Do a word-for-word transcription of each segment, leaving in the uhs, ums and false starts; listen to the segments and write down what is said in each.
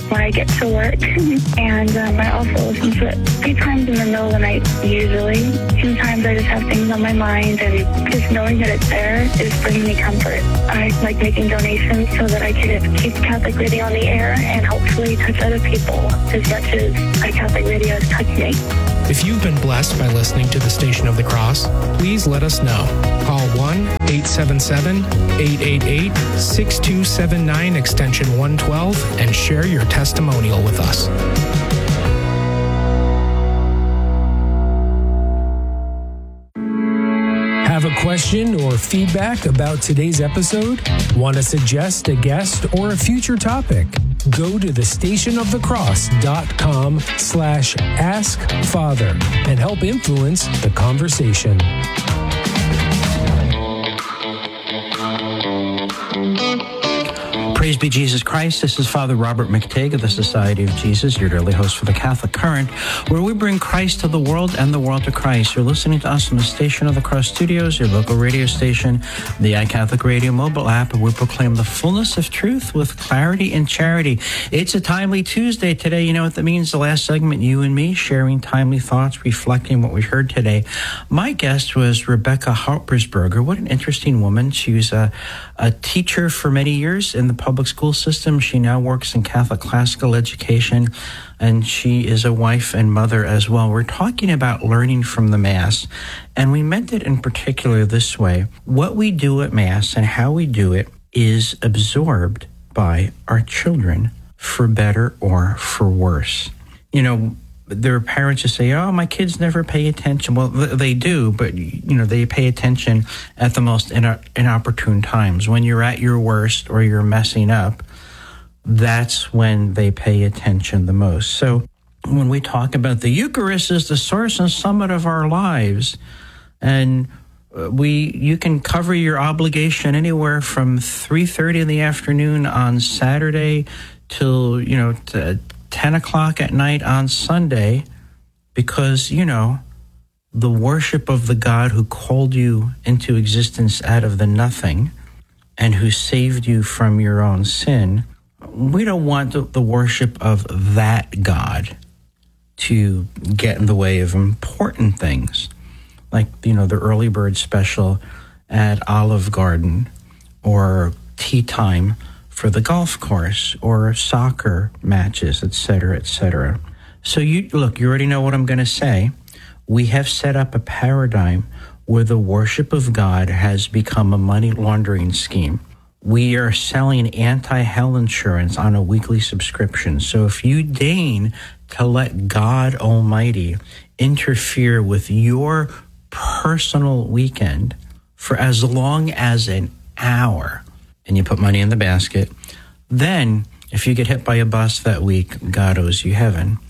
when I get to work. And um, I also listen to it three times in the middle of the night, usually. Sometimes I just have things on my mind, and just knowing that it's there is bringing me comfort. I like making donations so that I can keep Catholic Radio on the air and hopefully touch other people as much as my Catholic Radio has touched me. If you've been blessed by listening to the Station of the Cross, please let us know. Call one eight seven seven, eight eight eight, six two seven nine, extension one twelve, and share your testimonial with us. Have a question or feedback about today's episode? Want to suggest a guest or a future topic? Go to the station of the cross dot com slash ask father and help influence the conversation. Praise be Jesus Christ. This is Father Robert McTague of the Society of Jesus, your daily host for the Catholic Current, where we bring Christ to the world and the world to Christ. You're listening to us on the Station of the Cross Studios, your local radio station, the iCatholic Radio mobile app, and we proclaim the fullness of truth with clarity and charity. It's a timely Tuesday today. You know what that means? The last segment, you and me sharing timely thoughts, reflecting what we heard today. My guest was Rebecca Hauptersberger. What an interesting woman. She was a, a teacher for many years in the public school system. She now works in Catholic classical education, and she is a wife and mother as well. We're talking about learning from the Mass, and we meant it in particular this way. What we do at Mass and how we do it is absorbed by our children, for better or for worse. You know, there are parents who say, oh, my kids never pay attention. Well, they do, but, you know, they pay attention at the most inopportune times. When you're at your worst or you're messing up, that's when they pay attention the most. So when we talk about the Eucharist as the source and summit of our lives, and we you can cover your obligation anywhere from three thirty in the afternoon on Saturday till, you know, to ten o'clock at night on Sunday, because, you know, the worship of the God who called you into existence out of the nothing and who saved you from your own sin, we don't want the, the worship of that God to get in the way of important things, like, you know, the early bird special at Olive Garden, or tea time for the golf course, or soccer matches, et cetera, et cetera. So you look, you already know what I'm going to say. We have set up a paradigm where the worship of God has become a money laundering scheme. We are selling anti-hell insurance on a weekly subscription. So if you deign to let God Almighty interfere with your personal weekend for as long as an hour, and you put money in the basket, then if you get hit by a bus that week, God owes you heaven.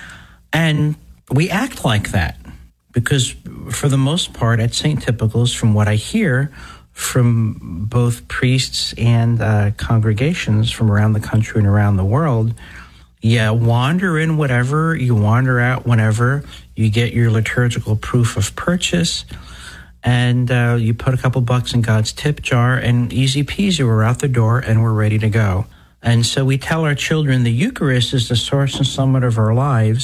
And we act like that because for the most part at Saint Typicals, from what I hear from both priests and uh, congregations from around the country and around the world, you wander in whatever, you wander out whenever, you get your liturgical proof of purchase, and uh, you put a couple bucks in God's tip jar, and easy peasy, we're out the door and we're ready to go. And so we tell our children the Eucharist is the source and summit of our lives.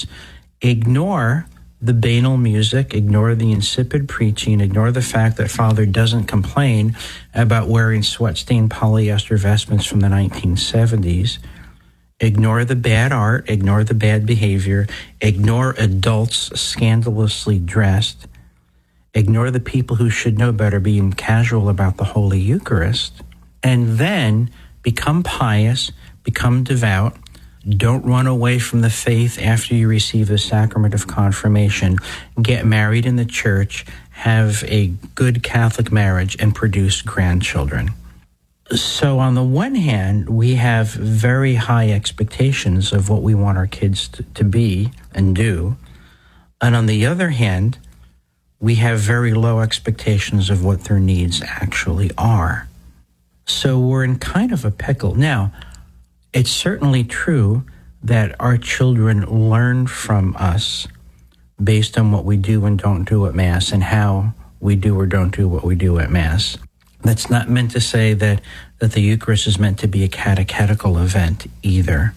Ignore the banal music, ignore the insipid preaching, ignore the fact that Father doesn't complain about wearing sweat-stained polyester vestments from the nineteen seventies. Ignore the bad art, ignore the bad behavior, ignore adults scandalously dressed. Ignore the people who should know better being casual about the Holy Eucharist, and then become pious, become devout. Don't run away from the faith after you receive the sacrament of confirmation. Get married in the church, have a good Catholic marriage, and produce grandchildren. So on the one hand, we have very high expectations of what we want our kids to, to be and do. And on the other hand, we have very low expectations of what their needs actually are. So we're in kind of a pickle. Now, it's certainly true that our children learn from us based on what we do and don't do at Mass and how we do or don't do what we do at Mass. That's not meant to say that, that the Eucharist is meant to be a catechetical event either.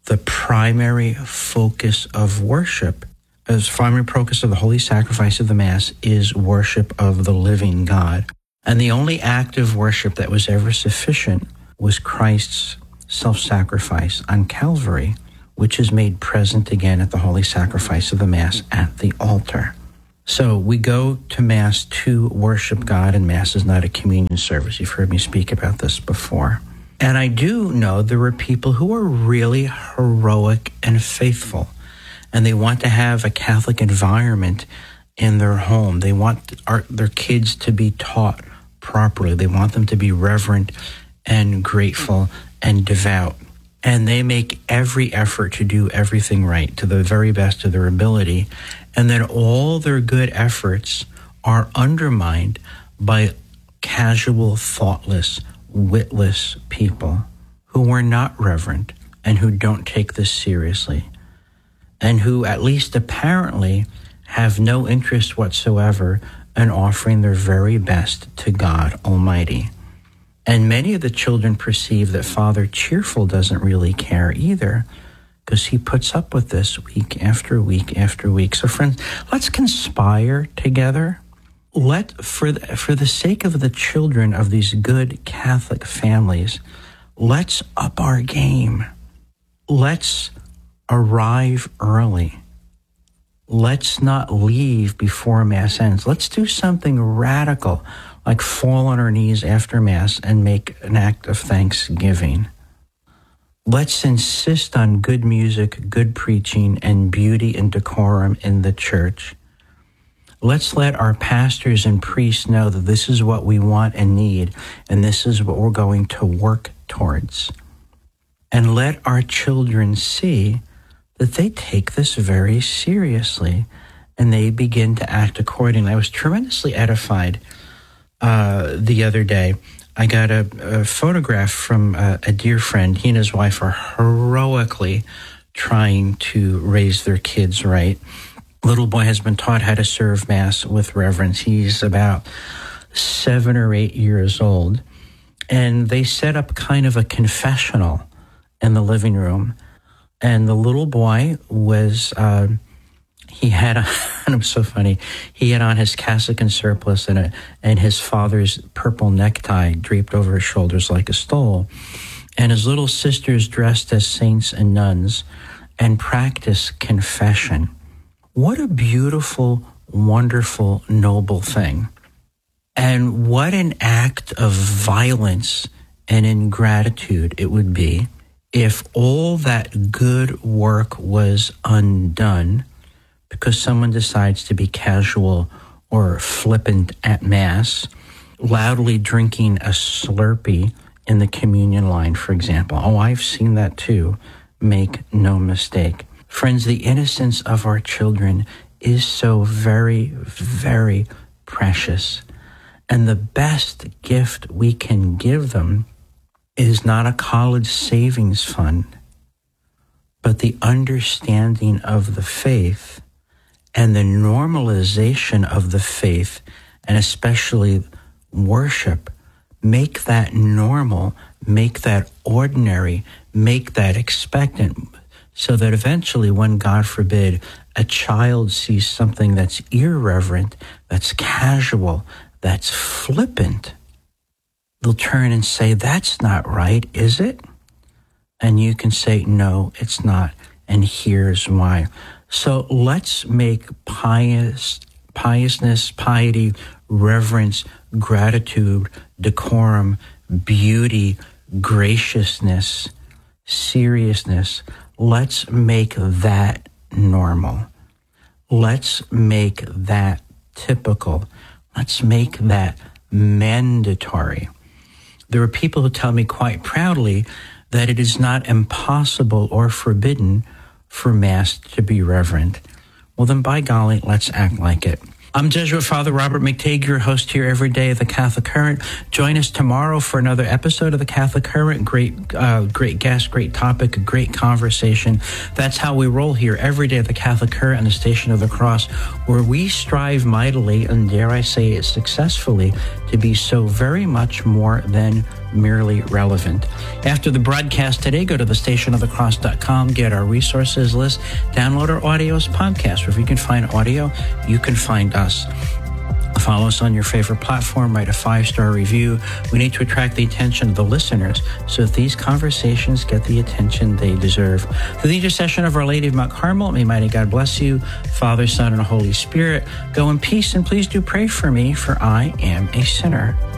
the primary focus of worship, as primary focus of the holy sacrifice of the Mass, is worship of the living God. And the only act of worship that was ever sufficient was Christ's self-sacrifice on Calvary, which is made present again at the holy sacrifice of the Mass at the altar. So we go to Mass to worship God, and Mass is not a communion service. You've heard me speak about this before. And I do know there are people who are really heroic and faithful, and they want to have a Catholic environment in their home. They want our, their kids to be taught properly. They want them to be reverent and grateful and devout. And they make every effort to do everything right to the very best of their ability. And then all their good efforts are undermined by casual, thoughtless, witless people who are not reverent and who don't take this seriously, and who at least apparently have no interest whatsoever in offering their very best to God Almighty. And many of the children perceive that Father Cheerful doesn't really care either, because he puts up with this week after week after week. So friends, let's conspire together. Let, for the, for the sake of the children of these good Catholic families, let's up our game. Let's arrive early. Let's not leave before Mass ends. Let's do something radical, like fall on our knees after Mass and make an act of thanksgiving. Let's insist on good music, good preaching, and beauty and decorum in the church. Let's let our pastors and priests know that this is what we want and need, and this is what we're going to work towards. And let our children see that they take this very seriously, and they begin to act accordingly. I was tremendously edified uh, the other day. I got a, a photograph from a, a dear friend. He and his wife are heroically trying to raise their kids right. Little boy has been taught how to serve Mass with reverence. He's about seven or eight years old. And they set up kind of a confessional in the living room. And the little boy was, uh, he had, a, and it was so funny, he had on his cassock and surplice and, a, and his father's purple necktie draped over his shoulders like a stole. And his little sisters dressed as saints and nuns and practiced confession. What a beautiful, wonderful, noble thing. And what an act of violence and ingratitude it would be if all that good work was undone because someone decides to be casual or flippant at Mass, loudly drinking a Slurpee in the communion line, for example. Oh, I've seen that too. Make no mistake. Friends, the innocence of our children is so very, very precious. And the best gift we can give them is not a college savings fund, but the understanding of the faith and the normalization of the faith, and especially worship. Make that normal, make that ordinary, make that expectant, so that eventually when, God forbid, a child sees something that's irreverent, that's casual, that's flippant, they'll turn and say, that's not right, is it? And you can say, no, it's not, and here's why. So let's make pious, piousness, piety, reverence, gratitude, decorum, beauty, graciousness, seriousness, let's make that normal. Let's make that typical. Let's make that mandatory. There are people who tell me quite proudly that it is not impossible or forbidden for Mass to be reverent. Well, then, by golly, let's act like it. I'm Jesuit Father Robert McTeigue, your host here every day of the Catholic Current. Join us tomorrow for another episode of the Catholic Current. Great, uh, great guest, great topic, great conversation. That's how we roll here every day at the Catholic Current and the Station of the Cross, where we strive mightily, and dare I say it successfully, to be so very much more than merely relevant. After the broadcast today, go to the station of the cross dot com, get our resources list, download our audio as podcast. Wherever you can find audio, you can find us. Follow us on your favorite platform, write a five-star review. We need to attract the attention of the listeners so that these conversations get the attention they deserve. Through the intercession of Our Lady of Mount Carmel, may mighty God bless you, Father, Son, and Holy Spirit. Go in peace, and please do pray for me, for I am a sinner.